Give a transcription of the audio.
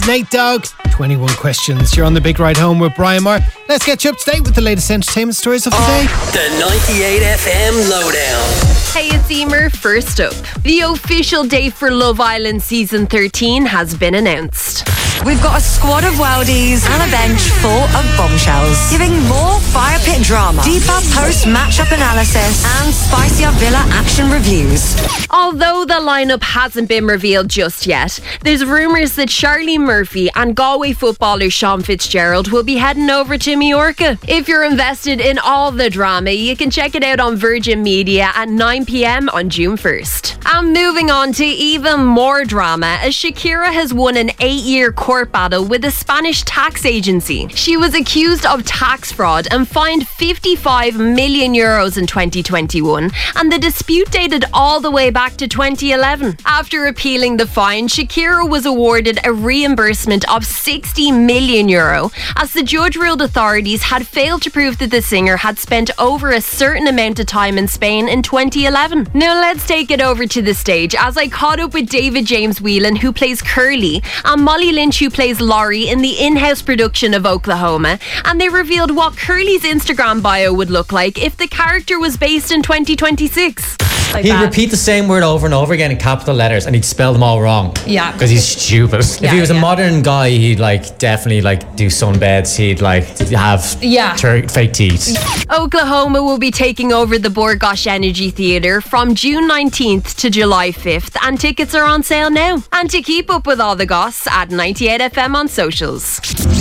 Nate Dogg. 21 questions. You're on the big ride home with Brian Moore. Let's get you up to date with the latest entertainment stories of the day. The 98 FM Lowdown. Hey, it's Emer. First up, the official date for Love Island Season 13 has been announced. We've got a squad of worldies and a bench full of bombshells, giving more fire pit drama, deeper post-matchup analysis, and spicier villa action reviews. Although the lineup hasn't been revealed just yet, there's rumours that Charlie Murphy and Galway footballer Sean Fitzgerald will be heading over to Majorca. If you're invested in all the drama, you can check it out on Virgin Media at 9 p.m. on June 1st. And moving on to even more drama, as Shakira has won an 8-year court battle with a Spanish tax agency. She was accused of tax fraud and fined 55 million euros in 2021, and the dispute dated all the way back to 2011. After appealing the fine, Shakira was awarded a reimbursement of 60 million euro, as the judge ruled authorities had failed to prove that the singer had spent over a certain amount of time in Spain in 2011. Now let's take it over to the stage, as I caught up with David James Whelan, who plays Curly, and Molly Lynch, who plays Laurie in the in-house production of Oklahoma, and they revealed what Curly's Instagram bio would look like if the character was based in 2026. He'd repeat the same word over and over again in capital letters, and he'd spell them all wrong. Yeah. Because he's stupid. If he was a modern guy, he'd definitely do sunbeds. He'd have fake teeth. Oklahoma will be taking over the Bord Gáis Energy Theatre from June 19th to July 5th, and tickets are on sale now. And to keep up with all the goss, add 98 FM on socials.